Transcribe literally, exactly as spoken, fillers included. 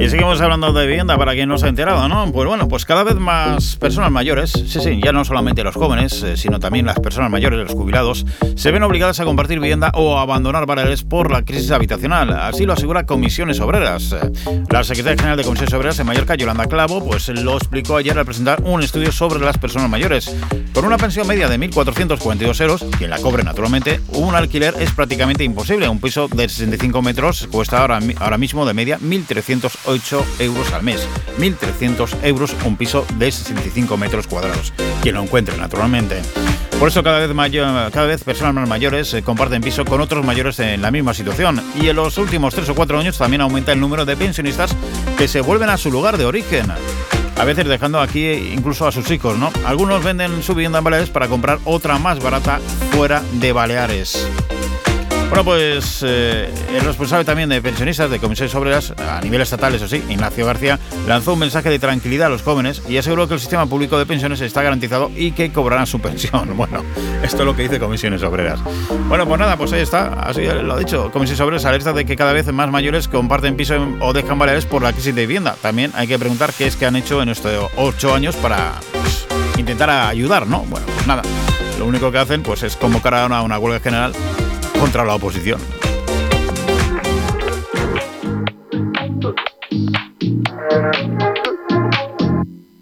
Y seguimos hablando de vivienda para quien no se ha enterado, ¿no? Pues bueno, pues cada vez más personas mayores, sí, sí, ya no solamente los jóvenes, eh, sino también las personas mayores, los jubilados, se ven obligadas a compartir vivienda o a abandonar baleares por la crisis habitacional. Así lo asegura Comisiones Obreras. La secretaria general de Comisiones Obreras en Mallorca, Yolanda Clavo, pues lo explicó ayer al presentar un estudio sobre las personas mayores. Con una pensión media de mil cuatrocientos cuarenta y dos euros, quien la cobre naturalmente, un alquiler es prácticamente imposible. Un piso de sesenta y cinco metros cuesta ahora, ahora mismo de media mil trescientos ocho euros al mes. mil trescientos euros un piso de sesenta y cinco metros cuadrados. Quien lo encuentre, naturalmente. Por eso cada vez, mayor, cada vez personas más mayores eh, comparten piso con otros mayores en la misma situación. Y en los últimos tres o cuatro años también aumenta el número de pensionistas que se vuelven a su lugar de origen. A veces dejando aquí incluso a sus hijos, ¿no? Algunos venden su vivienda en Baleares para comprar otra más barata fuera de Baleares. Bueno, pues eh, el responsable también de pensionistas de Comisiones Obreras, a nivel estatal, eso sí, Ignacio García, lanzó un mensaje de tranquilidad a los jóvenes y aseguró que el sistema público de pensiones está garantizado y que cobrarán su pensión. Bueno, esto es lo que dice Comisiones Obreras. Bueno, pues nada, pues ahí está, así lo ha dicho. Comisiones Obreras alerta de que cada vez más mayores comparten piso o dejan Baleares por la crisis de vivienda. También hay que preguntar qué es que han hecho en estos ocho años para pues, intentar ayudar, ¿no? Bueno, pues nada, lo único que hacen pues es convocar a una, una huelga general contra la oposición.